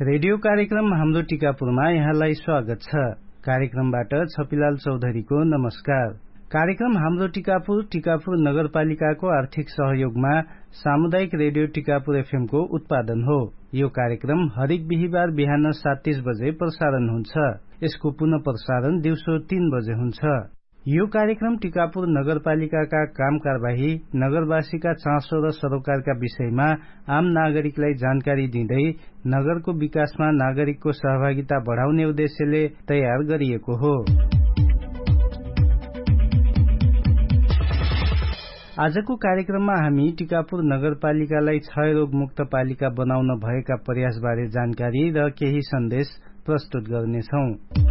Radio कार्यक्रम हाम्रो टिकापुरमा यहाँलाई स्वागत छ। कार्यक्रमबाट छपिलाल चौधरीको नमस्कार। कार्यक्रम हाम्रो टिकापुर नगरपालिकाको आर्थिक सहयोगमा सामुदायिक रेडियो टिकापुर एफएम को उत्पादन हो। यो कार्यक्रम हरेक बिहीबार बिहान 7:30 बजे प्रसारण हुन्छ। यसको पुनः प्रसारण दिउँसो 3 बजे हुन्छ। यो कार्यक्रम टिकापुर नगरपालिकाका काम कारबाही, नगरवासीका चासो र सरोकारका विषयमा आम नागरिकलाई जानकारी दिँदै नगरको विकासमा नागरिकको सहभागिता बढाउने उद्देश्यले तयार गरिएको हो। आजको कार्यक्रममा हामी टिकापुर नगरपालिकालाई क्षयरोग मुक्त पालिका बनाउन भएका प्रयासबारे जानकारी र केही सन्देश प्रस्तुत गर्नेछौं।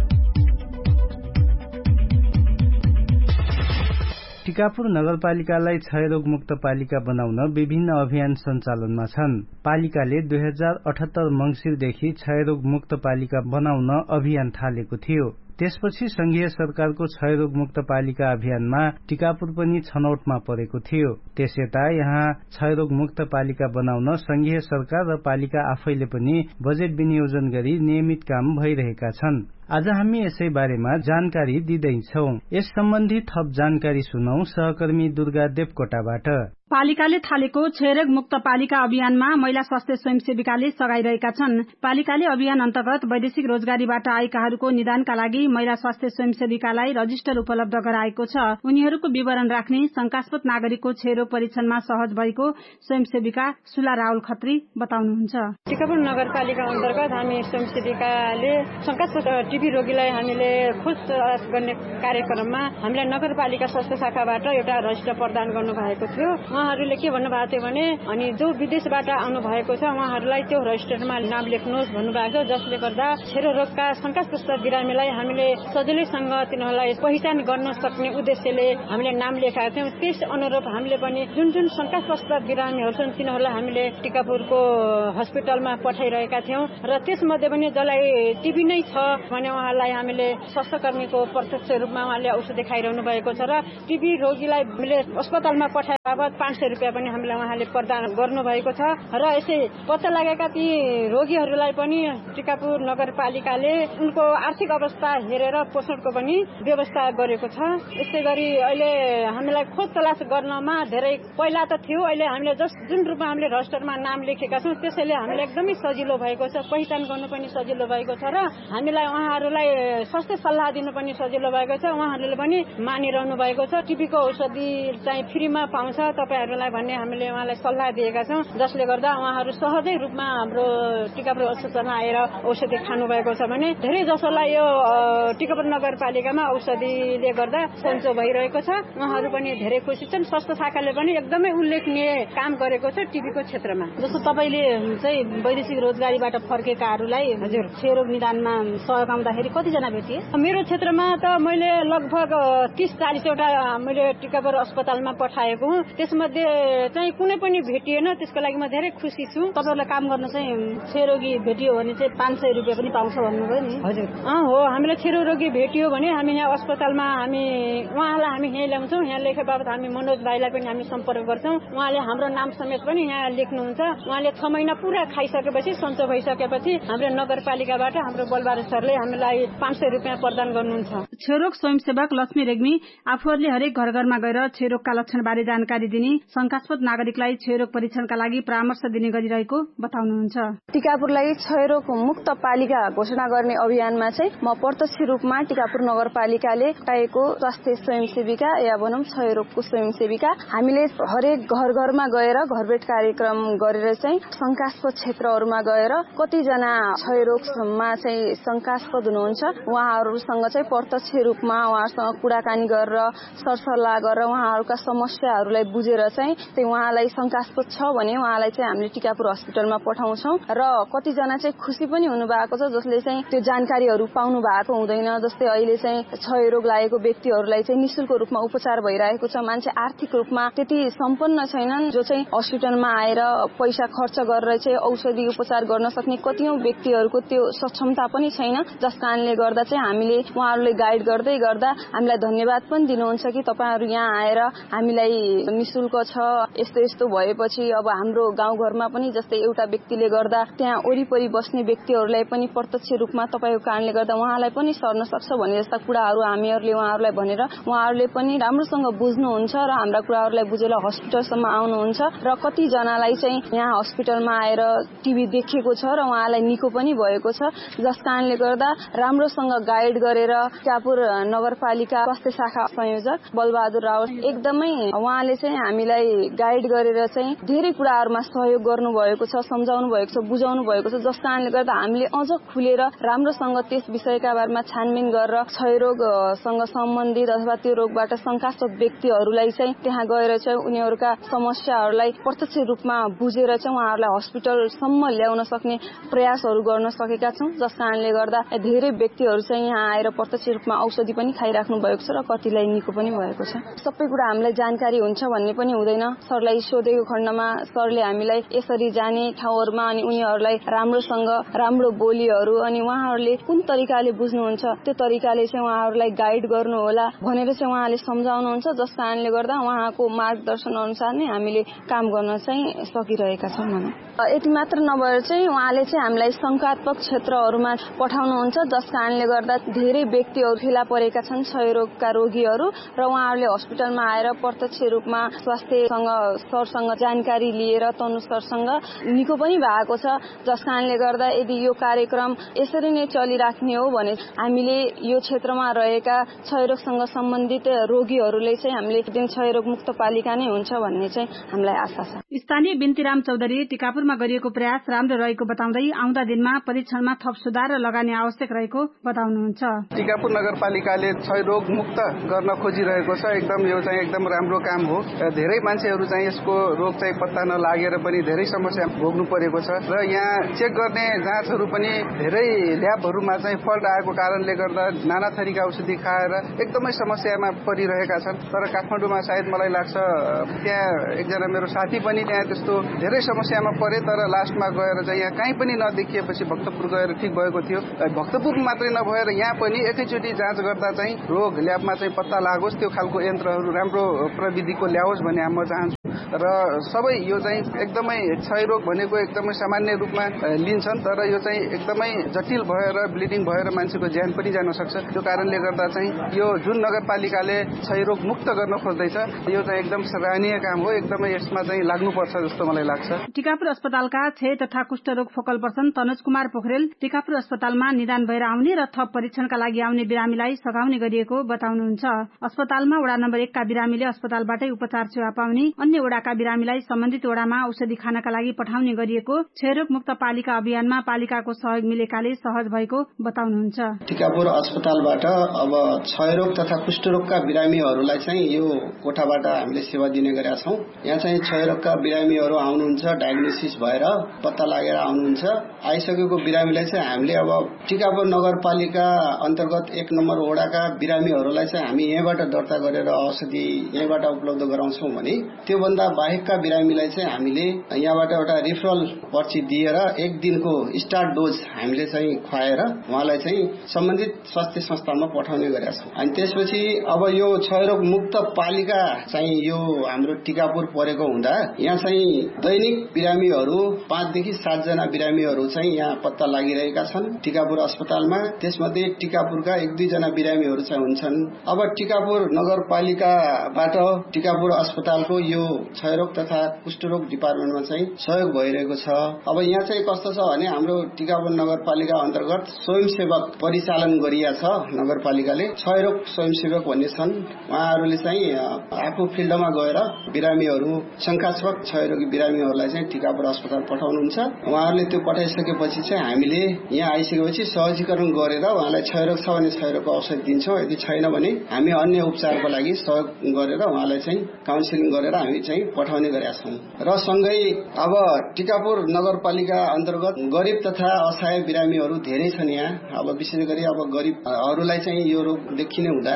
टिकापुर नगरपालिकालाई क्षयरोग मुक्त पालिका बनाउन विभिन्न अभियान सञ्चालनमा छन्। पालिकाले 2078 मंसिरदेखि क्षयरोग मुक्त पालिका बनाउन अभियान थालेको थियो। त्यसपछि संघीय सरकारको क्षयरोग मुक्त पालिका अभियानमा टिकापुर पनि छनौटमा परेको थियो। त्यसयता यहाँ क्षयरोग मुक्त पालिका बनाउन संघीय सरकार र पालिका आफैले पनि बजेट विनियोजन गरी नियमित काम भइरहेका छन्। आज हामी यसै बारेमा जानकारी दिँदैछौं। यस सम्बन्धी थप जानकारी सुनौ सहकर्मी दुर्गा देवकोटाबाट। पालिकाले थालेको क्षयरोग मुक्त पालिका अभियानमा महिला स्वास्थ्य स्वयंसेविकाले सघाइरहेका छन्। पालिकाले अभियान अन्तर्गत वैदेशिक रोजगारीबाट आएकाहरूको निदानका लागि महिला स्वास्थ्य स्वयंसेविकालाई रजिस्टर उपलब्ध गराएको छ। उनीहरूको विवरण राख्ने शंकास्पद नागरिकको क्षयरोग परीक्षणमा सहज भएको स्वयंसेविका सुला राहुल खत्री बताउनुहुन्छ। टिकापुर नगरपालिका अन्तर्गत हामी स्वयंसेविकाले शंकास्पद टिबी रोगीलाई हामीले खोज गर्ने कार्यक्रममा हामीलाई नगरपालिका स्वास्थ्य शाखाबाट एउटा रजिस्टर प्रदान गर्नु भएको थियो। उहाँहरूले के भन्नुभएको थियो भने अनि जो विदेशबाट आउनु भएको छ उहाँहरूलाई त्यो रजिस्टरमा नाम लेख्नुहोस् भन्नुभएको छ, जसले गर्दा क्षयरोगका शंकास्पद बिरामीलाई हामीले सजिलैसँग तिनीहरूलाई पहिचान गर्न सक्ने उद्देश्यले हामीले नाम लेखाएका थियौँ। त्यस अनुरूप हामीले पनि जुन शंकास्पद बिरामीहरू छन् तिनीहरूलाई हामीले टिकापुरको हस्पिटलमा पठाइरहेका थियौँ र त्यसमध्ये पनि जसलाई टिबी नै छ भने उहाँलाई हामीले स्वास्थ्यकर्मीको प्रत्यक्ष रूपमा उहाँले औषधि खाइरहनु भएको छ र टिबी रोगीलाई हामीले अस्पतालमा पठाए बाबत 500 रुपियाँ पनि हामीले उहाँले प्रदान गर्नुभएको छ र यसै पत्ता लागेका ती रोगीहरूलाई पनि टिकापुर नगरपालिकाले उनको आर्थिक अवस्था हेरेर पोषणको पनि व्यवस्था गरेको छ। यसै गरी अहिले हामीलाई खोज तलास गर्नमा धेरै पहिला त थियो, अहिले हामीले जुन रूपमा हामीले रजिस्टरमा नाम लेखेका छौँ त्यसैले हामीलाई एकदमै सजिलो भएको छ, पहिचान गर्नु पनि सजिलो भएको छ र हामीलाई उहाँहरूलाई स्वास्थ्य सल्लाह दिनु पनि सजिलो भएको छ। उहाँहरूले पनि मानिरहनु भएको छ। टिबीको औषधि चाहिँ फ्रीमा पाउँछ तपाईहरुलाई भन्ने हामीले उहाँलाई सल्लाह दिएका छौं, जसले गर्दा उहाँहरू सहजै रूपमा हाम्रो टिकापुर अस्पतालमा आएर औषधि खानु भएको छ भने धेरै जसोलाई यो टिकापुर नगरपालिकामा औषधिले गर्दा सन्चो भइरहेको छ। उहाँहरू पनि धेरै खुसी छन्। स्वास्थ्य शाखाले पनि एकदमै उल्लेखनीय काम गरेको छ टिबीको क्षेत्रमा। जस्तो तपाईले चाहिँ वैदेशिक रोजगारीबाट फर्केकाहरूलाई हजुर क्षयरोग निदानमा सहयोग आउँदाखेरि कति जना भेटिए? मेरो क्षेत्रमा त मैले लगभग 30-40 वटा मैले टिकापुर अस्पतालमा पठाएको हुँ। त्यसमध्ये चाहिँ कुनै पनि भेटिएन, त्यसको लागि म धेरै खुसी छु। तपाईहरुलाई काम गर्न चाहिँ क्षयरोगी भेटियो भने चाहिँ 500 रुपैयाँ पनि पाउँछ भन्नुभयो नि? हजुर हो, हामीले क्षयरोगी भेटियो भने हामी यहाँ अस्पतालमा उहाँलाई हामी यहीँ ल्याउँछौँ। यहाँ लेखे बापत हामी मनोज भाइलाई पनि हामी सम्पर्क गर्छौँ। उहाँले हाम्रो नाम समेत पनि यहाँ लेख्नुहुन्छ। उहाँले 6 महिना पुरा खाइसकेपछि सन्चो भइसकेपछि हाम्रो नगरपालिकाबाट हाम्रो बलबहादुर सरले हामीलाई 500 रुपियाँ प्रदान गर्नुहुन्छ। क्षयरोग स्वयंसेवक लक्ष्मी रेग्मी आफूहरूले हरेक घर घरमा गएर क्षयरोगका लक्षणबारे जानकारी दिने, शंकास्पद नागरिकलाई क्षयरोग परीक्षणका लागि परामर्श दिने गरिरहेको बताउनुहुन्छ। टिकापुरलाई क्षयरोग मुक्त पालिका घोषणा गर्ने अभियानमा चाहिँ म प्रत्यक्ष रूपमा टिकापुर नगरपालिकाले पाएको स्वास्थ्य स्वयंसेविका या भनौं क्षयरोगको स्वयंसेविका हामीले हरेक घर घरमा गएर घरभेट कार्यक्रम गरेर चाहिँ शंकास्पद क्षेत्रहरूमा गएर कतिजना क्षयरोगमा चाहिँ शंकास्पद हुनुहुन्छ उहाँहरूसँग चाहिँ प्रत्यक्ष रूपमा उहाँहरूसँग कुराकानी गरेर सरसल्लाह गरेर उहाँहरूका समस्याहरूलाई बुझेर चाहिँ उहाँलाई शंकास्पद छ भने उहाँलाई चाहिँ हामीले टिकापुर हस्पिटलमा पठाउँछौं र कतिजना चाहिँ खुसी पनि हुनु भएको छ, जसले चाहिँ त्यो जानकारीहरू पाउनु भएको हुँदैन। जस्तै अहिले चाहिँ क्षयरोग लागेको व्यक्तिहरूलाई चाहिँ निशुल्क रूपमा उपचार भइरहेको छ। मान्छे आर्थिक रूपमा त्यति सम्पन्न छैनन् जो चाहिँ हस्पिटलमा आएर पैसा खर्च गरेर चाहिँ औषधि उपचार गर्न सक्ने कतियौं व्यक्तिहरूको त्यो सक्षमता पनि छैन, जस कारणले गर्दा चाहिँ हामीले उहाँहरूलाई गाइड गर्दै गर्दा हामीलाई धन्यवाद पनि दिनुहुन्छ कि तपाईहरु यहाँ आएर हामीलाई निशुल्क छ, यस्तो यस्तो भएपछि अब हाम्रो गाउँघरमा पनि जस्तै एउटा व्यक्तिले गर्दा त्यहाँ वरिपरि बस्ने व्यक्तिहरूलाई पनि प्रत्यक्ष रूपमा तपाईको कारणले गर्दा उहाँलाई पनि सर्न सक्छ भन्ने जस्ता कुराहरू हामीहरूले उहाँहरूलाई भनेर उहाँहरूले पनि राम्रोसँग बुझ्नुहुन्छ र हाम्रा कुराहरूलाई बुझेर हस्पिटलसम्म आउनुहुन्छ र कति जनालाई चाहिँ यहाँ हस्पिटलमा आएर टिभी देखेको छ र उहाँलाई निको पनि भएको छ, जस कारणले गर्दा राम्रोसँग गाइड गरेर टिकापुर नगरपालिका स्वास्थ्य शाखा संयोजक बलबहादुर रावत एकदमै उहाँले चाहिँ हामीलाई गाइड गरेर चाहिँ धेरै कुराहरुमा सहयोग गर्नु भएको छ, सम्झाउनु भएको छ, बुझाउनु भएको छ, जस कारणले गर्दा हामीले अझ खुलेर राम्रोसँग त्यस विषयका बारेमा छानबिन गरेर क्षयरोगसँग सम्बन्धित अथवा त्यो रोगबाट शंकास्पद व्यक्तिहरूलाई चाहिँ त्यहाँ गएर चाहिँ उनीहरूका समस्याहरूलाई प्रत्यक्ष रूपमा बुझेर चाहिँ उहाँहरूलाई हस्पिटलसम्म ल्याउन सक्ने प्रयासहरू गर्न सकेका छौं, जस कारणले गर्दा धेरै व्यक्तिहरू चाहिँ यहाँ आएर प्रत्यक्ष रूपमा औषधि पनि खाइराख्नु भएको छ र कतिलाई निको पनि भएको छ। सबै कुरा हामीलाई जानकारी हुन्छ भन्ने पनि हुँदैन, सरलाई सोधेको खण्डमा सरले हामीलाई यसरी जाने ठाउँहरुमा अनि उनीहरूलाई राम्रोसँग राम्रो बोलीहरू अनि उहाँहरूले कुन तरिकाले बुझ्नुहुन्छ त्यो तरिकाले चाहिँ उहाँहरूलाई गाइड गर्नु होला भनेर चाहिँ उहाँले सम्झाउनुहुन्छ, जस कारणले गर्दा उहाँको मार्गदर्शन अनुसार नै हामीले काम गर्न चाहिँ सकिरहेका छौं भनौं। यति मात्र नभएर चाहिँ उहाँले चाहिँ हामीलाई शंकात्मक क्षेत्रहरूमा पठाउनुहुन्छ, जस कारणले गर्दा धेरै व्यक्तिहरू फेला परेका छन् क्षयरोगका रोगीहरू र उहाँहरूले हस्पिटलमा आएर प्रत्यक्ष रूपमा स्वास्थ्यसँग सरसँग जानकारी लिएर तनु सरसँग निको पनि भएको छ, जस कारणले गर्दा यदि यो कार्यक्रम यसरी नै चलिराख्ने हो भने हामीले यो क्षेत्रमा रहेका क्षयरोगसँग सम्बन्धित रोगीहरूले चाहिँ हामीले एक दिन क्षयरोग मुक्त पालिका नै हुन्छ भन्ने चाहिँ हामीलाई आशा छ। स्थानीय बिन्तीराम चौधरी टिकापुरमा गरिएको प्रयास राम्रो रहेको बताउँदै आउँदा दिनमा परीक्षणमा थप सुधार र लगानी आवश्यक रहेको बताउनुहुन्छ। टिकापुर नगरपालिकाले क्षयरोग मुक्त गर्न खोजिरहेको छ, एकदम यो चाहिँ एकदम राम्रो काम हो। धेरै मान्छेहरू चाहिँ यसको रोग चाहिँ पत्ता नलागेर पनि धेरै समस्या भोग्नु परेको छ र यहाँ चेक गर्ने जाँचहरू पनि धेरै ल्याबहरूमा चाहिँ फल्ट आएको कारणले गर्दा नाना थरीका औषधि खाएर एकदमै समस्यामा परिरहेका छन्। तर काठमाडौँमा सायद मलाई लाग्छ त्यहाँ एकजना मेरो साथी पनि त्यहाँ त्यस्तो धेरै समस्यामा परे, तर लास्टमा गएर चाहिँ यहाँ कहीँ पनि नदेखिएपछि भक्तपुर गएर ठिक भएको थियो। भक्तपुर मात्रै नभएर यहाँ पनि एकैचोटि जाँच गर्दा चाहिँ रोग ल्याबमा चाहिँ पत्ता लागोस्, त्यो खालको यन्त्रहरू राम्रो प्रविधिको ल्याओस् भन्ने म चाहन्छु र सबै यो चाहिँ एकदमै क्षयरोग भनेको एकदमै सामान्य रूपमा लिन्छन्, तर यो चाहिँ एकदमै जटिल भएर ब्लिडिङ भएर मान्छेको ज्यान पनि जान सक्छ। त्यो कारणले गर्दा चाहिँ यो जुन नगरपालिकाले क्षयरोग मुक्त गर्न खोज्दैछ यो चाहिँ एकदम सराहनीय काम हो, एकदमै यसमा चाहिँ लाग्नुपर्छ जस्तो मलाई लाग्छ। टिकापुर अस्पतालका क्षय तथा कुष्ठरोग फोकल पर्सन तनुज कुमार पोखरेल टिकापुर अस्पतालमा निदान भएर आउने र थप परीक्षणका लागि आउने बिरामीलाई सघाउने गरिएको बताउनुहुन्छ। अस्पतालमा वडा नम्बर 1 का बिरामीले अस्पतालबाटै उपचार सेवा पाउने, अन्य वडाका बिरामीलाई सम्बन्धित वडामा औषधि खानका लागि पठाउने गरिएको क्षयरोग मुक्त पालिका अभियानमा पालिकाको सहयोग मिलेकाले सहज भएको बताउनुहुन्छ। टिकापुर अस्पतालबाट अब क्षयरोग तथा कुष्ठरोगका बिरामीहरूलाई चाहिँ यो कोठाबाट हामीले सेवा दिने गरेका छौं। यहाँ चाहिँ क्षयरोगका बिरामीहरू आउनुहुन्छ, डायग्नोसिस भएर पत्ता लागेर आउनुहुन्छ। आइसकेको बिरामीलाई चाहिँ हामीले अब टिकापुर नगरपालिका अन्तर्गत 1 नम्बर वडाका बिरामीहरूलाई चाहिँ हामी यहाँबाट दर्ता गरेर औषधि यहाँबाट उपलब्ध गराउँछौं भने त्योभन्दा बाहेकका बिरामीलाई चाहिँ हामीले यहाँबाट एउटा रिफरल पर्ची दिएर 1 दिनको स्टार्ट डोज हामीले चाहिँ खुवाएर उहाँलाई चाहिँ सम्बन्धित स्वास्थ्य संस्थामा पठाउने गरेका छौं। अनि त्यसपछि अब यो क्षयरोग मुक्त पालिका चाहिँ यो हाम्रो टिकापुर परेको हुँदा यहाँ चाहिँ दैनिक बिरामीहरू 5 देखि 7 जना बिरामीहरू चाहिँ यहाँ पत्ता लागिरहेका छन् टिकापुर अस्पतालमा। त्यसमध्ये टिकापुरका 1-2 जना बिरामीहरू चाहिँ हुन्छन्। अब टिकापुर नगरपालिकाबाट टिकापुर अस्पतालको यो क्षयरोग तथा कुष्ठरोग डिपार्टमेन्टमा चाहिँ सहयोग भइरहेको छ। अब यहाँ चाहिँ कस्तो छ भने हाम्रो टिकापुर नगरपालिका अन्तर्गत स्वयंसेवक परिचालन गरिया छ नगरपालिकाले। क्षयरोग स्वयंसेवक भन्ने छन्, उहाँहरूले चाहिँ आफू फिल्डमा गएर बिरामीहरू शंकास्पद क्षयरोगी बिरामीहरूलाई चाहिँ टिकापुर अस्पताल पठाउनुहुन्छ। उहाँहरूले त्यो पठाइसकेपछि चाहिँ हामीले यहाँ आइसकेपछि सहजीकरण गरेर उहाँलाई क्षयरोग छ भने क्षयरोगको औषधि दिन्छौं, यदि छैन भने हामी अन्य उपचारको लागि सहयोग गरेर उहाँलाई चाहिँ काउन्सिलिङ गरेर हामी चाहिँ पठाउने गरेका छौं। र सँगै अब टिकापुर नगरपालिका अन्तर्गत गरिब तथा असहाय बिरामीहरू धेरै छन् यहाँ। अब विशेष गरी अब गरिबहरूलाई चाहिँ यो रोग देखिने हुँदा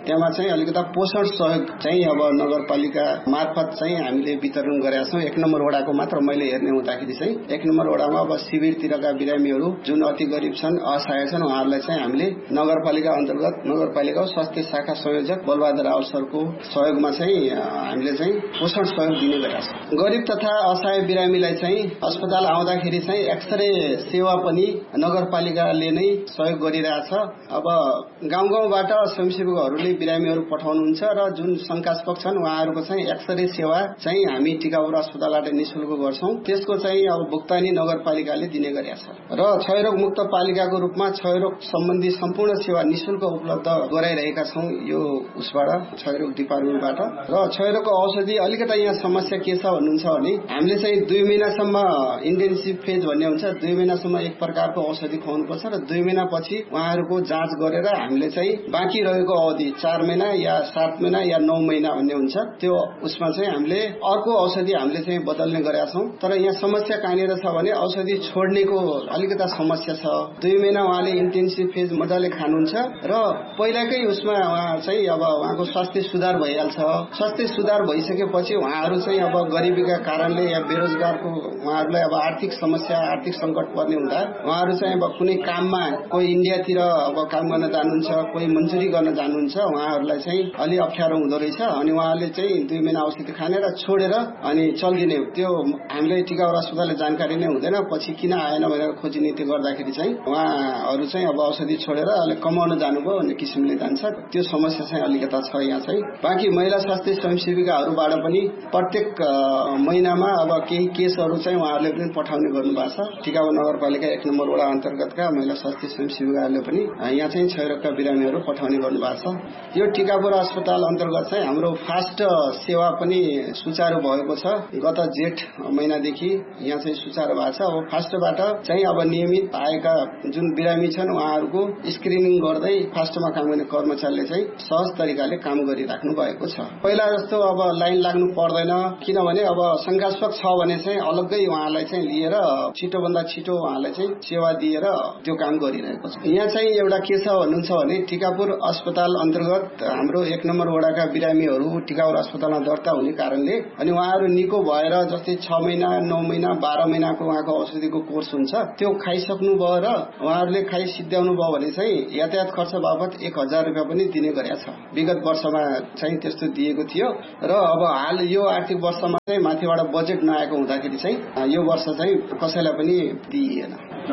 त्यहाँ चाहिँ अलिकता पोषण सहयोग चाहिँ अब नगरपालिका मार्फत चाहिँ हामीले वितरण गरेका छौँ। 1 नम्बर वडाको मात्र मैले हेर्ने हुँदाखेरि चाहिँ 1 नम्बर वडामा अब शिविरतिरका बिरामीहरू जुन अति गरिब छन्, असहाय छन्, उहाँहरूलाई चाहिँ हामीले नगरपालिका अन्तर्गत नगरपालिकाको स्वास्थ्य शाखा संयोजक बलबहादुर रावल सरको सहयोगमा चाहिँ हामीले चाहिँ पोषण सहयोग दिने गरेका छौँ। गरिब तथा असहाय बिरामीलाई चाहिँ अस्पताल आउँदाखेरि चाहिँ एक्सरे सेवा पनि नगरपालिकाले नै सहयोग गरिरहेछ। अब गाउँ गाउँबाट स्वयंसेवकहरूले बिरामीहरू पठाउनुहुन्छ र जुन शंकास्पद छन् उहाँहरूको चाहिँ एक्सरे सेवा चाहिँ हामी टिकापुर अस्पतालबाट निशुल्क गर्छौं। त्यसको चाहिँ अब भुक्तानी नगरपालिकाले दिने गरेको छ र क्षयरोग मुक्त पालिकाको रूपमा क्षयरोग सम्बन्धी सम्पूर्ण सेवा निशुल्क उपलब्ध गराइरहेका छौं यो उसबाट क्षयरोग डिपार्टमेन्टबाट। र क्षयरोगको औषधि अलिकता यहाँ समस्या के छ भन्नुहुन्छ भने हामीले चाहिँ 2 महिनासम्म इन्टेन्सिभ फेज भन्ने हुन्छ, 2 महिनासम्म एक प्रकारको औषधि खुवाउनुपर्छ र 2 महिनापछि उहाँहरूको जाँच गरेर हामीले चाहिँ बाँकी रहेको अवधि 4 महिना या 7 महिना या 9 महिना भन्ने हुन्छ, त्यो उसमा चाहिँ हामीले अर्को औषधि हामीले चाहिँ बदल्ने गरेका छौं। तर यहाँ समस्या कहाँनिर छ भने औषधि छोड्नेको अलिकता समस्या छ। 2 महिना उहाँले इन्टेन्सिभ फेज मजाले खानुहुन्छ र पहिलाकै उसमा उहाँ चाहिँ अब उहाँको स्वास्थ्य सुधार भइहाल्छ। स्वास्थ्य सुधार भइसकेपछि उहाँहरू चाहिँ अब गरिबीका कारणले या बेरोजगारको उहाँहरूलाई अब आर्थिक समस्या आर्थिक संकट पर्ने हुँदा उहाँहरू चाहिँ अब कुनै काममा कोही इन्डियातिर अब काम गर्न जानुहुन्छ, कोही मन्जुरी गर्न जानुहुन्छ, उहाँहरूलाई चाहिँ अलि अप्ठ्यारो हुँदो रहेछ। अनि उहाँले चाहिँ 2 महिना औषधि खाने र छोडेर अनि चल्दिने, त्यो हामीले टिकापुर अस्पतालले जानकारी नै हुँदैन। पछि किन आएन भनेर खोजी नीति गर्दाखेरि चाहिँ उहाँहरू चाहिँ अब औषधि छोडेर अलि कमाउन जानुभयो भन्ने किसिमले जान्छ। त्यो समस्या चाहिँ अलिकता छ यहाँ चाहिँ। बाँकी महिला स्वास्थ्य स्वयंसेविकाहरूबाट पनि प्रत्येक महिनामा अब केही केसहरू चाहिँ उहाँहरूले पनि पठाउने गर्नुभएको छ। टिकापुर नगरपालिका 1 नम्बर वडा अन्तर्गतका महिला स्वास्थ्य स्वयंसेविकाहरूले पनि यहाँ चाहिँ क्षयरोगका बिरामीहरू पठाउने गर्नुभएको छ। यो टिकापुर अस्पताल अन्तर्गत चाहिँ हाम्रो फास्ट सेवा पनि सुचारू भएको छ। गत जेठ महिनादेखि यहाँ चाहिँ सुचारू भएको छ। अब फास्टबाट चाहिँ अब नियमित आएका जुन बिरामी छन् उहाँहरूको स्क्रिनिङ गर्दै फास्टमा काम गर्ने कर्मचारीले चाहिँ सहज तरिकाले काम गरिराख्नु भएको छ। पहिला जस्तो अब लाइन लाग्नु पर्दैन, किनभने अब शंकास्पद छ भने चाहिँ अलग्गै उहाँलाई चाहिँ लिएर छिटोभन्दा छिटो उहाँलाई चाहिँ सेवा दिएर त्यो काम गरिरहेको छ। यहाँ चाहिँ एउटा के छ भन्नुहुन्छ भने टिकापुर अस्पताल अन्तर्गत हाम्रो 1 नम्बर वडाका बिरामीहरू टिकापुर अस्पतालमा दर्ता हुने कारणले अनि उहाँहरू निको भएर जस्तै 6 महिना 9 महिना 12 महिनाको उहाँको औषधिको कोर्स हुन्छ, त्यो खाइसक्नु भयो र उहाँहरूले खाइसिद्ध्याउनु भयो भने चाहिँ यातायात खर्च बाबत 1000 रुपियाँ पनि दिने गरेको छ। विगत वर्षमा चाहिँ त्यस्तो दिएको थियो र अब हाल यो आर्थिक वर्षमा चाहिँ माथिबाट बजेट नआएको हुँदाखेरि चाहिँ यो वर्ष चाहिँ कसैलाई पनि दिइएन।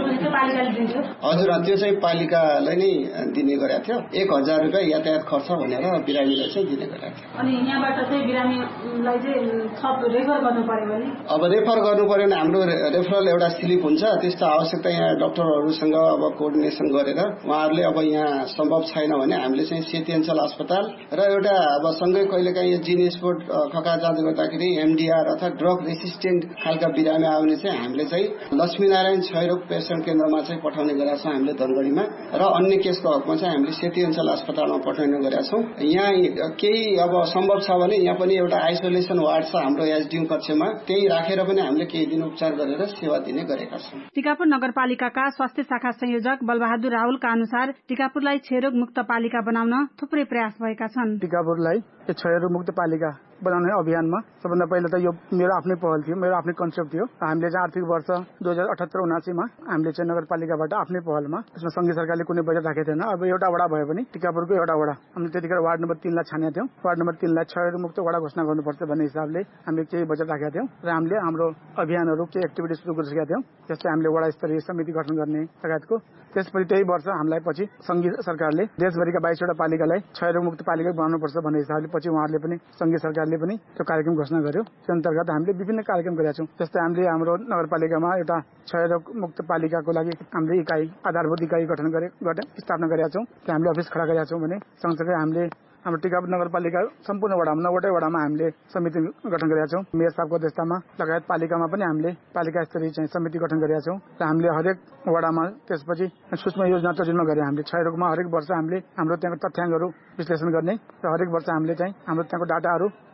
हजुर, त्यो चाहिँ पालिकालाई नै दिने गरेको थियो। 1000 रुपियाँ यातायात खर्च भनेर बिरामीलाई चाहिँ दिने गरेको थियो। अनि यहाँबाट चाहिँ बिरामीलाई चाहिँ थप रेफर गर्नु पर्यो भने अब रेफर गर्नु पर्यो भने हाम्रो रेफरल एउटा स्लिप हुन्छ, त्यस्तो आवश्यकता यहाँ डाक्टरहरूसँग अब कोअर्डिनेसन गरेर उहाँहरूले अब यहाँ सम्भव छैन भने हामीले चाहिँ सेती अञ्चल अस्पताल र एउटा अब सँगै कहिलेकाहीँ जीन स्पोर्ट खका जाँच गर्दाखेरि एमडीआर अथवा ड्रग रेसिस्टेन्ट खालका बिरामी आयो भने चाहिँ हामीले चाहिँ लक्ष्मीनारायण क्षयरोग पेशेन्ट केन्द्रमा चाहिँ पठाउने गरेका छौँ हामीले धनगढीमा, र अन्य केसको हकमा चाहिँ हामीले सेती अञ्चल अस्पतालमा पठाउने गरेका छौँ। यहाँ केही अब सम्भव छ भने यहाँ पनि एउटा आइसोलेसन वार्ड छ हाम्रो एसडीएम कक्षमा, त्यही राखेर पनि हामीले केही दिन उपचार गरेर सेवा दिने गरेका छौँ। टिकापुर नगरपालिकाका स्वास्थ्य शाखा संयोजक बलबहादुर रावलका अनुसार टिकापुरलाई क्षयरोग मुक्त पालिका बनाउन थुप्रै प्रयास भएका छन्। टिकापुरलाई क्षयरोग मुक्त पालिका बनाउने अभियानमा सबभन्दा पहिला त यो मेरो आफ्नै पहल थियो, मेरो आफ्नै कन्सेप्ट थियो। हामीले चाहिँ आर्थिक वर्ष 2078-79 मा हामीले चाहिँ नगरपालिकाबाट आफ्नै पहलमा, त्यसमा संघीय सरकारले कुनै बजेट राखेको थिएन। अब एउटा वडा भयो भने टिकापुरको एउटा वडा हामीले त्यतिखेर वार्ड नम्बर 3 लाई छानेका थियौँ। वार्ड नम्बर 3 लाई क्षयरोग मुक्त वडा घोषणा गर्नुपर्छ भन्ने हिसाबले हामीले केही बजेट राखेका थियौँ र हामीले हाम्रो अभियानहरू केही एक्टिभिटी सुरु गरिसकेका थियौँ। जस्तै हामीले वडा स्तरीय समिति गठन गर्ने लगायतको। त्यसपछि त्यही वर्ष हामीलाई पछि संघीय सरकारले देशभरिका 22वटा पालिकालाई क्षयरोग मुक्त पालिका बनाउनुपर्छ भन्ने हिसाबले पछि उहाँहरूले पनि संघीय सरकारले पनि त्यो कार्यक्रम घोषणा गर्यो। त्यो अन्तर्गत हामीले विभिन्न कार्यक्रम गरेका छौँ। जस्तै हामीले हाम्रो नगरपालिकामा एउटा क्षयरोग मुक्त पालिकाको लागि हामीले इकाइ आधारभूत इकाइ गठन स्थापना गरेका छौँ। त्यहाँ हामीले अफिस खडा गरेका छौँ भने सँगसँगै हामीले हाम्रो टिकापुर नगरपालिका सम्पूर्ण वडामा 9वटै वडामा हामीले समिति गठन गरेका छौँ। मेयर साहबको अध्यक्षतामा लगायत पालिकामा पनि हामीले पालिका स्तरीय चाहिँ समिति गठन गरेका छौँ र हामीले हरेक वडामा त्यसपछि सूक्ष्म योजना तर्जुमा गरे। हामीले क्षयरोगमा हरेक वर्ष हामीले हाम्रो त्यहाँको तथ्याङ्कहरू विश्लेषण गर्ने र हरेक वर्ष हामीले चाहिँ हाम्रो त्यहाँको डाटाहरू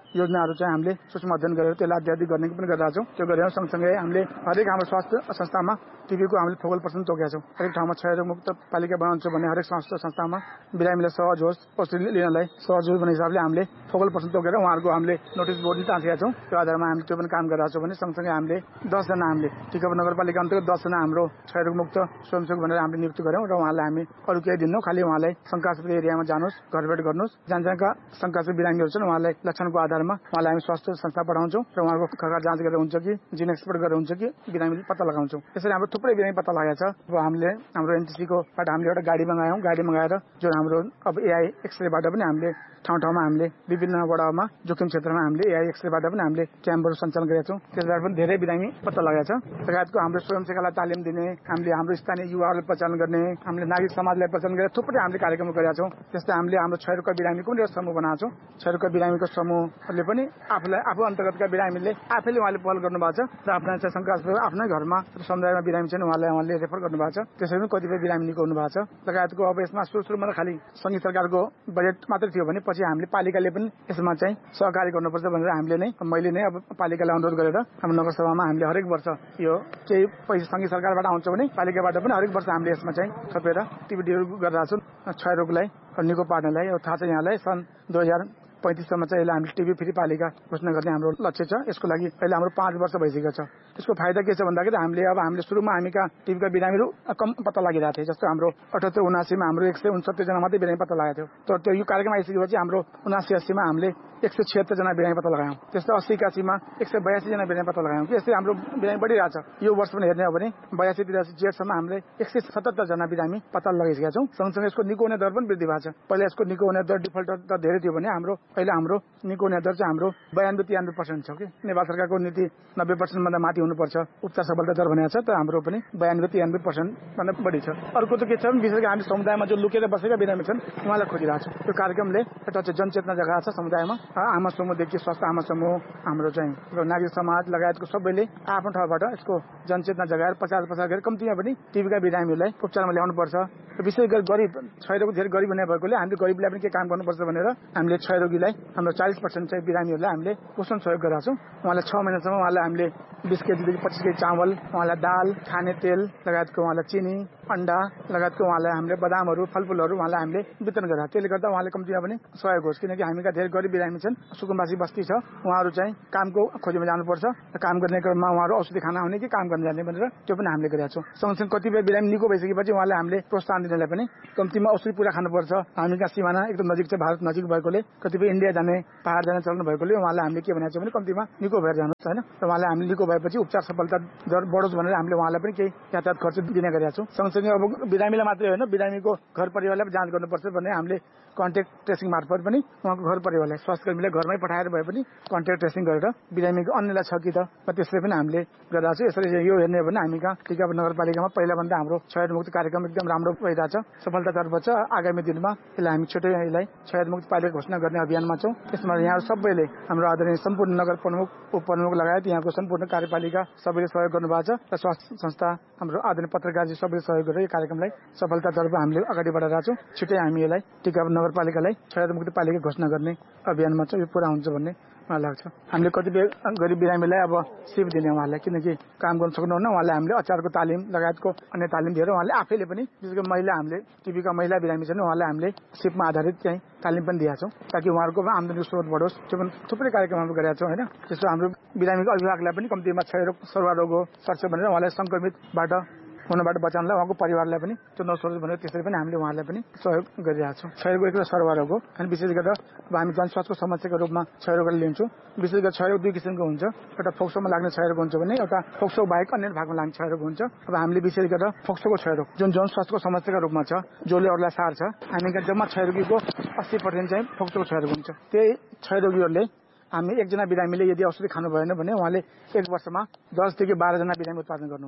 योजनाहरू चाहिँ हामीले सूक्ष्म अध्ययन गरेर त्यसलाई अध्यादेश गर्ने पनि गरिरहेका छौँ। त्यो गरेर सँगसँगै हामीले हरेक हाम्रो स्वास्थ्य संस्थामा टिबीको हामीले फोकल पर्सन तोकेका छौँ। हरेक ठाउँमा क्षयरोगमुक्त पालिका बनाउँछु भने हरेक संस्थामा बिरामीलाई सहज होस्, औषधि लिनलाई सहज होस् भन्ने हिसाबले हामीले फोकल पर्सन तोकेर उहाँहरूको हामीले नोटिस बोर्ड पनि टाँसेका छौँ। त्यो आधारमा हामीले त्यो पनि काम गरिरहेका छौँ भने सँगसँगै हामीले 10 जना हामीले टिकापुर नगरपालिका अन्तर्गत 10 जना हाम्रो क्षयरोगमुक्त स्वयंसेवक भनेर हामीले नियुक्ति गऱ्यौँ र उहाँलाई हामी अरू केही दिन्नौँ, खालि उहाँलाई शङ्कास्पद एरियामा जानुहोस्, घरभेट गर्नुहोस्, जहाँका शङ्कास्पद बिरामीहरू छन् उहाँलाई लक्षणको आधारमा उहाँलाई हामी स्वास्थ्य संस्था पठाउँछौँ र उहाँको खर्च जाँच गरेर हुन्छ कि जिन एक्सपर्ट गरेर हुन्छ कि बिरामी पत्ता लगाउँछौँ। यसरी हाम्रो थुप्रै बिरामी पत्ता लगाएको छ। अब हामीले हाम्रो एनटिसीकोबाट हामीले एउटा गाडी मगाएर जुन हाम्रो अब एआई एक्सरेबाट पनि हामीले ठाउँमा हामीले विभिन्न वडामा जोखिम क्षेत्रमा हामीले एआई एक्सरेबाट पनि हामीले क्याम्पहरू सञ्चालन गरेका छौँ। त्यसबाट पनि धेरै बिरामी पत्ता लगाएको छ। लगायतको हाम्रो स्वयंसेवकलाई तालिम दिने, हामीले हाम्रो स्थानीय युवाहरूलाई पहिचान गर्ने, हामीले नागरिक समाजलाई पहिचान गरेर थुप्रै हामीले कार्यक्रम गरेका छौँ। त्यस्तै हामीले हाम्रो क्षयरोगका बिरामीको पनि एउटा समूह बनाएको छौँ। क्षयरोगका बिरामीको समूहले पनि आफू अन्तर्गतका बिरामीले आफैले उहाँले पहल गर्नुभएको छ र आफ्ना चाहिँ शङ्कास्पद आफ्नै घरमा समुदायमा बिरामी छन् उहाँले रेफर गर्नुभएको छ। त्यसरी पनि कतिपय बिरामी निको हुनुभएको छ। लगायतको अब यसमा सुरुमा खालि सङ्घीय सरकारको बजेट मात्रै थियो भने पछि हामीले पालिकाले पनि यसमा चाहिँ सहकारी गर्नुपर्छ भनेर मैले नै अब पालिकालाई अनुरोध गरेर हाम्रो नगरसभामा हामीले हरेक वर्ष यो केही पैसा सङ्घीय सरकारबाट आउँछ भने पालिकाबाट पनि हरेक वर्ष हामीले यसमा चाहिँ थपेर एक्टिभिटीहरू गरिरहेको छौँ। क्षयरोगलाई निको पार्नलाई थाहा छ यहाँलाई सन् 2035सम्म चाहिँ यसलाई हामीले टिबी फ्री पालिका घोषणा गर्ने हाम्रो लक्ष्य छ। यसको लागि अहिले हाम्रो 5 वर्ष भइसकेको छ। यसको फाइदा के छ भन्दाखेरि हामीले सुरुमा हामी कहाँ टिबीका बिरामीहरू कम पत्ता लागिरहेको थियो। जस्तो हाम्रो 78-79मा हाम्रो 169 जना मात्रै बिरामी पत्ता लगाएको थियो। तर यो कार्यक्रम आइसकेपछि हाम्रो 79-80मा हामीले 176 जना बिरामी पत्ता लगायौँ। त्यस्तै 80-81मा 182 जना बिरामी पत्ता लगायौँ। यसरी हाम्रो बिरामी बढिरहेछ। यो वर्ष पनि हेर्ने हो भने 82-83 जेठसम्म हामीले 177 जना बिरामी पत्ता लगाइसकेका छौँ। सँगसँगै यसको निको हुने दर पनि वृद्धि भएको छ। पहिला यसको निको हुने दर डिफल्ट दर धेरै थियो भने अहिले हाम्रो निको हुने दर चाहिँ हाम्रो 92-93% छ कि नेपाल सरकारको नीति 90% भन्दा माथि हुनुपर्छ उपचार सफलता दर भनेको छ। तर हाम्रो पनि 92-93% भन्दा बढी छ। अर्को त के छ भने विशेष गरी हामी समुदायमा जो लुकेर बसेका बिरामी छन् उहाँलाई खोजिरहेको छ। त्यो कार्यक्रमले एउटा चाहिँ जनचेतना जगाएको छ समुदायमा। आमा समूहदेखि स्वास्थ्य आमा समूह हाम्रो चाहिँ नागरिक समाज लगायतको सबैले आफ्नो ठाउँबाट यसको जनचेतना जगाएर 50 गरेर कम्तीमा पनि टिबीका बिरामीहरूलाई उपचारमा ल्याउनुपर्छ। विशेष गरी गरिब क्षयरोग धेरै गरिब हुने भएकोले हामीले गरिबलाई पनि के काम गर्नुपर्छ भनेर हामीले क्षयरोगीलाई हाम्रो 40% चाहिँ बिरामीहरूलाई हामीले पोषण सहयोग गरेका छौँ। उहाँलाई 6 महिनासम्म उहाँलाई हामीले 20 केजीदेखि 25 केजी चामल, उहाँलाई दाल, खाने तेल लगायतको उहाँलाई चिनी, अन्डा लगायतको उहाँलाई हामीले बदामहरू, फलफुलहरू उहाँलाई हामीले वितरण गरेका। त्यसले गर्दा उहाँले कम्तीमा पनि सहयोग होस्। किनकि हामीका धेरै गरिब बिरामी छन्, सुकुम्बासी बस्ती छ, उहाँहरू चाहिँ कामको खोजीमा जानुपर्छ। काम गर्ने क्रममा उहाँहरू औषधि खाना आउने कि काम गर्न जाने भनेर त्यो पनि हामीले गरेका छौँ। सँगसँगै कतिपय बिरामी निको भइसकेपछि उहाँलाई हामीले प्रोत्साहन दिनलाई पनि कम्तीमा औषधि पुरा खानुपर्छ। हामीका सिमाना एकदम नजिक छ, भारत नजिक भएकोले कतिपय इन्डिया जाने, पहाड जाने चल्नु भएकोले उहाँलाई हामीले के भनेको छ भने कम्तीमा निको भएर जानुहोस् होइन। र उहाँलाई हामीले निको भएपछि उपचार सफलता दर बढोस् भनेर हामीले उहाँलाई पनि केही यातायात खर्च दिने गरेका छौँ। सँगसँगै अब बिरामीलाई मात्रै होइन, बिरामीको घर परिवारलाई पनि जाँच गर्नुपर्छ भने हामीले कन्ट्याक्ट ट्रेसिङ मार्फत पनि उहाँको घर परिवारलाई स्वास्थ्यकर्मीलाई घरमै पठाएर भए पनि कन्ट्याक्ट ट्रेसिङ गरेर बिरामीको अन्यलाई छ कि त त्यसले पनि हामीले गरिरहेको छौँ। यसरी यो हेर्ने हो भने हामी कहाँ टिकापुर नगरपालिकामा पहिलाभन्दा हाम्रो क्षयरोगमुक्त कार्यक्रम एकदम राम्रो भइरहेछ, सफलतातर्फ छ। आगामी दिनमा यसलाई हामी छिटै यसलाई क्षयरोगमुक्त पालिका घोषणा गर्ने अभियानमा छौँ। यसमा यहाँ सबैले हाम्रो आदरणीय सम्पूर्ण नगर प्रमुख, उपप्रमुख लगायत यहाँको सम्पूर्ण कार्यपालिका सबैले सहयोग गर्नुभएको छ र स्वास्थ्य संस्था हाम्रो आदरणीय पत्रकारजी सबैले सहयोग गरेर यो कार्यक्रमलाई सफलतातर्फ हामीले अगाडि बढाइरहेका छौँ। छिटै हामी यसलाई टिकापुर नगरपालिकालाई क्षयरोगमुक्त पालिका घोषणा गर्ने अभियानमा चाहिँ यो पुरा हुन्छ भन्ने मलाई लाग्छ। हामीले कतिपय गरिब बिरामीलाई अब सिप दिने उहाँहरूलाई, किनकि काम गर्न सक्नुहुन्न, उहाँलाई हामीले अचारको तालिम लगायतको अन्य तालिम दिएर उहाँले आफैले पनि विशेष गरी महिला हामीले टिबीका महिला बिरामी छन् उहाँलाई हामीले सिपमा आधारित चाहिँ तालिम पनि दिएका छौँ ताकि उहाँहरूको आमदानी स्रोत बढोस्। त्यो पनि थुप्रै कार्यक्रमहरू गरेका छौँ होइन। त्यस्तो हाम्रो बिरामीको अभिभावकलाई पनि कम्तीमा क्षयरोग सर्वरोग हो सर्छ भनेर उहाँलाई सङ्क्रमितबाट हुनबाट बचाउनलाई उहाँको परिवारलाई पनि त्यो नसरोस् भनेर त्यसरी पनि हामीले उहाँलाई पनि सहयोग गरिरहेका छौँ। क्षयरोग एक सर्वरोग हो अनि विशेष गरेर अब हामी जनस्वास्थ्यको समस्याको रूपमा क्षयरोगलाई लिन्छौँ। विशेष गरी क्षयरोग 2 किसिमको हुन्छ, एउटा फोक्सोमा लाग्ने क्षयरोग हुन्छ भने एउटा फोक्सो बाहेक अन्य भागमा लाग्ने क्षयरोग हुन्छ। अब हामीले विशेष गरेर फोक्सोको क्षयरोग जुन जनस्वास्थ्यको समस्याको रूपमा छ, जसले अरूलाई सार्छ, हामी जम्मा क्षयरोगीको 80% चाहिँ फोक्सोको क्षयरोग हुन्छ। त्यही क्षयरोगीहरूले हामी एकजना बिरामीले यदि औषधि खानु भएन भने उहाँले 1 वर्षमा 10 देखि 12 जना बिरामी उत्पादन गर्नुहुन्छ।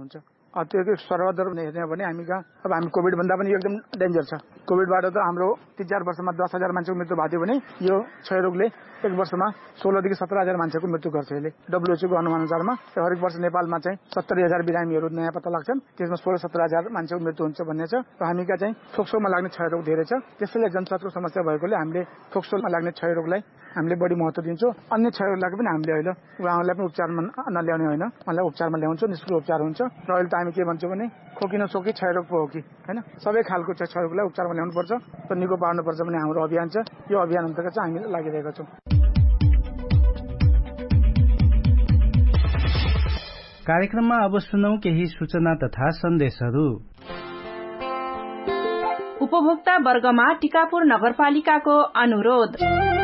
त्यो सर्वदर हेर्ने हो भने हामी कहाँ अब हामी कोभिड भन्दा पनि एकदम डेन्जर छ। कोभिडबाट त हाम्रो 3-4 वर्षमा 10,000 मान्छेको मृत्यु भएको थियो भने यो क्षयरोगले एक वर्षमा 16 देखि 17,000 मान्छेको मृत्यु गर्छ। यसले WHO को अनुमान अनुसारमा हरेक वर्ष नेपालमा चाहिँ 70,000 बिरामीहरू नयाँ पत्ता लाग्छन्, त्यसमा 16-17,000 मान्छेको मृत्यु हुन्छ भन्ने छ। र हामी कहाँ चाहिँ फोक्सोमा लाग्ने क्षयरोग धेरै छ, त्यसैले जनस्वास्थ्यको समस्या भएकोले हामीले फोक्सोमा लाग्ने क्षयरोगलाई हामीले बढी महत्त्व दिन्छौँ। अन्य क्षयरोगलाई पनि हामीले अहिले उहाँलाई पनि उपचारमा नल्याउने होइन, उहाँलाई उपचारमा ल्याउँछौँ, निःशुल्क उपचार हुन्छ। र अहिले त हामी के भन्छौँ भने खोकी नसोकी क्षयरोग पो हो कि होइन, सबै खालको क्षयरोगलाई उपचारमा ल्याउनुपर्छ र निको पार्नुपर्छ भन्ने हाम्रो अभियान छ। यो अभियान अन्तर्गत चाहिँ हामीले लागिरहेका छौँ। कार्यक्रममा अब सुनौ केही सूचना तथा सन्देशहरू। उपभोक्ता वर्गमा टिकापुर नगरपालिकाको अनुरोध।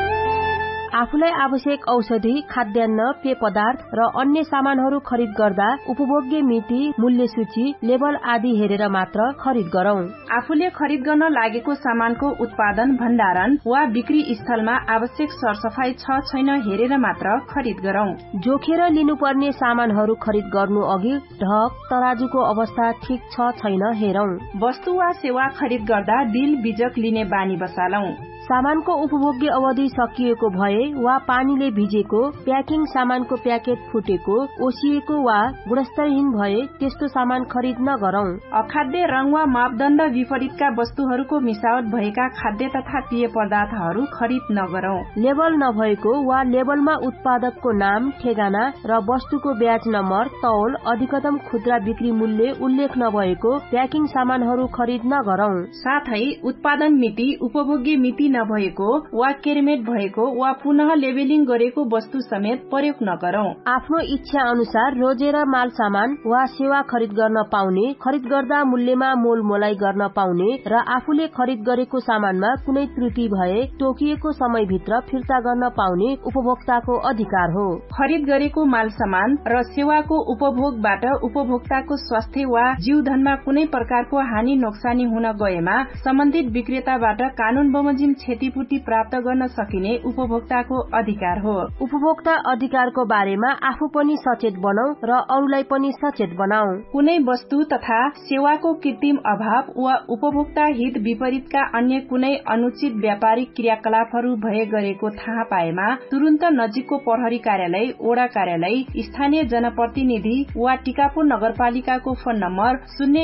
आफूलाई आवश्यक औषधि, खाद्यान्न, पेय पदार्थ र अन्य सामानहरू खरिद गर्दा उपभोग्य मिति, मूल्य सूची, लेबल आदि हेरेर मात्र खरिद गरौं। आफूले खरिद गर्न लागेको सामानको उत्पादन, भण्डारण वा बिक्री स्थलमा आवश्यक सरसफाई छ छैन हेरेर मात्र खरिद गरौं। जोखेर लिनुपर्ने सामानहरू खरिद गर्नु अघि ढक, तराजुको अवस्था ठिक छ छैन हेरौं। वस्तु वा सेवा खरिद गर्दा बिल बीजक लिने बानी बसालौं। सामानको उपभोग्य अवधि सकिएको भए वा पानीले भिजेको, प्याकिङ सामानको प्याकेट फुटेको, ओसिएको वा गुणस्तरहीन भए त्यस्तो सामान खरिद नगरौं। अखाद्य रंग वा मापदण्ड विपरीतका वस्तुहरूको मिसावट भएका खाद्य तथा पेय पदार्थहरू खरिद नगरौं। लेबल नभएको वा लेबलमा उत्पादकको नाम, ठेगाना र वस्तुको ब्याज नम्बर, तौल, अधिकतम खुद्रा बिक्री मूल्य उल्लेख नभएको प्याकिङ सामानहरू खरिद नगरौं। साथै उत्पादन मिति, उपभोग्य मिति नभएको वा केरमेट भएको वा पुनः लेबलिङ गरेको वस्तु समेत प्रयोग नगरौं। आफ्नो इच्छा अनुसार रोजेर माल सामान वा सेवा खरिद गर्न पाउने, खरिद गर्दा मूल्यमा मोल मोलाई गर्न पाउने र आफूले खरिद गरेको सामानमा कुनै त्रुटि भए तोकिएको समयभित्र फिर्ता गर्न पाउने उपभोक्ताको अधिकार हो। खरिद गरेको माल सामान र सेवाको उपभोगबाट उपभोक्ताको स्वास्थ्य वा जीवधनमा कुनै प्रकारको हानि नोक्सानी हुन गएमा सम्बन्धित विक्रेताबाट कानून बमोजिम क्षतिपूर्ति प्राप्त गर्न सकिने उपभोक्ताको अधिकार हो। उपभोक्ता अधिकारको बारेमा आफू पनि सचेत बनाऊ र अरूलाई पनि सचेत बनाऊ। कुनै वस्तु तथा सेवाको कृत्रिम अभाव वा उपभोक्ता हित विपरीतका अन्य कुनै अनुचित व्यापारिक क्रियाकलापहरू भए गरेको थाहा पाएमा तुरन्त नजिकको प्रहरी कार्यालय, वडा कार्यालय, स्थानीय जनप्रतिनिधि वा टिकापुर नगरपालिकाको फोन नम्बर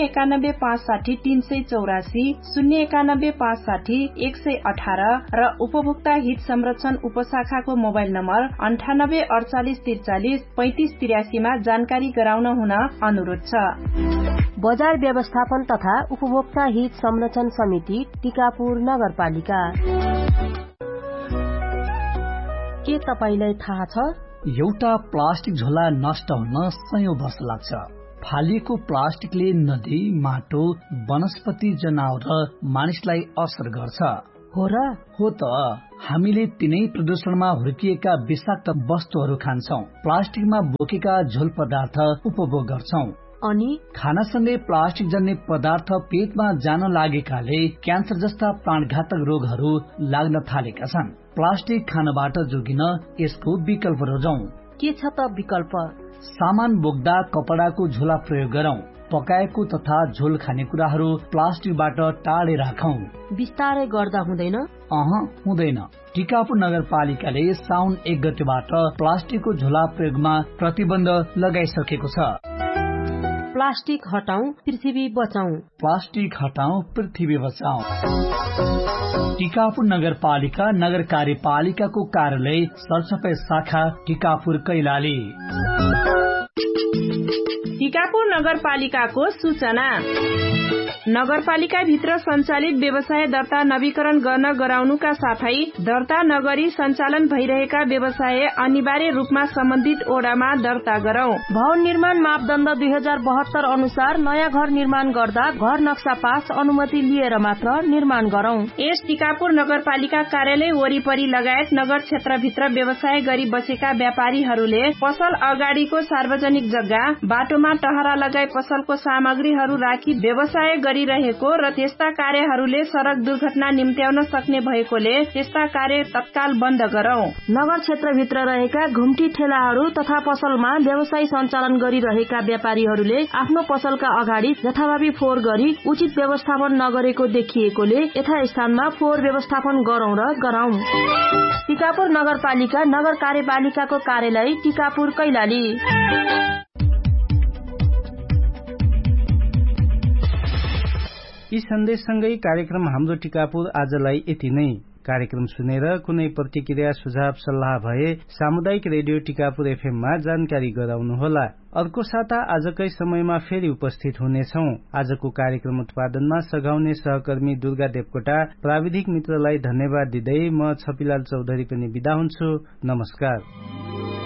091 560 384, 091 560 118 र उपभोक्ता हित संरक्षण उपशाखाको मोबाइल नम्बर 98 48 43 35 83 मा जानकारी गराउन हुन अनुरोध छ। बजार व्यवस्थापन तथा उपभोक्ता हित संरक्षण समिति, टिकापुर नगरपालिका। के तपाईलाई थाहा छ एउटा प्लास्टिक झोला नष्ट हुन सयौं वर्ष लाग्छ। फालिएको प्लास्टिकले नदी, माटो, वनस्पति, जनावर र मानिसलाई असर गर्छ। हो र? हो त। हामीले तिनै प्रदूषणमा हुर्किएका विषाक्त वस्तुहरू खान्छौं, प्लास्टिकमा बोकेका झोल पदार्थ उपभोग गर्छौं अनि खानासँगै प्लास्टिक जन्य पदार्थ पेटमा जान लागेकाले क्यान्सर जस्ता प्राणघातक रोगहरू लाग्न थालेका छन्। प्लास्टिक खानबाट जोगिन यसको विकल्प रोजौं। के छ त विकल्प? सामान बोक्दा कपडाको झोला प्रयोग गरौं। पकाएको तथा झोल खानेकुराहरू प्लास्टिकबाट टाढे राखौं। बिस्तारै गर्दा हुँदैन? हुँदैन। टिकापुर नगरपालिकाले साउन 1 गतेबाट प्लास्टिकको झोला प्रयोगमा प्रतिबन्ध लगाइसकेको छ। प्लास्टिक हटाऊ, पृथ्वी बचाऊ। प्लास्टिक हटाऊ, पृथ्वी बचाऊ। टिकापुर नगरपालिका नगर कार्यपालिकाको कार्यालय सरसफाई शाखा टिकापुर कैलाली। टिकापुर नगरपालिकाको सूचना। नगरपालिका भित्र सञ्चालित व्यवसाय दर्ता नवीकरण गर्न गराउनुका साथै दर्ता नगरी सञ्चालन भइरहेका व्यवसाय अनिवार्य रूपमा सम्बन्धित ओडामा दर्ता गरौं। भवन निर्माण मापदण्ड 2072 अनुसार नयाँ घर निर्माण गर्दा घर नक्सा पास अनुमति लिएर मात्र निर्माण गरौं। यस टिकापुर नगरपालिका कार्यालय वरिपरि लगायत नगर क्षेत्रभित्र व्यवसाय गरी बसेका व्यापारीहरूले पसल अगाडिको सार्वजनिक जग्गा, बाटोमा टहरा लगाई पसलको सामग्रीहरू राखी व्यवसाय व्यवसाय गरिरहेको र त्यस्ता कार्यहरूले सड़क दुर्घटना निम्त्याउन सक्ने भएकोले त्यस्ता कार्य तत्काल बन्द गरौं। नगर क्षेत्रभित्र रहेका घुम्टी ठेलाहरू तथा पसलमा व्यवसाय सञ्चालन गरिरहेका व्यापारीहरूले आफ्नो पसलका अगाडि जथाभावी फोहोर गरी उचित व्यवस्थापन नगरेको देखिएकोले यथास्थानमा फोहोर व्यवस्थापन गरौं र गराउँ। टिकापुर नगरपालिका नगर कार्यपालिकाको कार्यालय टिकापुर कैलाली। यी सन्देशसँगै कार्यक्रम हाम्रो टिकापुर आजलाई यति नै। कार्यक्रम सुनेर कुनै प्रतिक्रिया सुझाव सल्लाह भए सामुदायिक रेडियो टिकापुर एफएममा जानकारी गराउनुहोला। अर्को साता आजकै समयमा फेरि उपस्थित हुनेछौं। आजको कार्यक्रम उत्पादनमा सघाउने सहकर्मी दुर्गा देवकोटा, प्राविधिक मित्रलाई धन्यवाद दिँदै म छपिलाल चौधरी पनि बिदा हुन्छु। नमस्कार।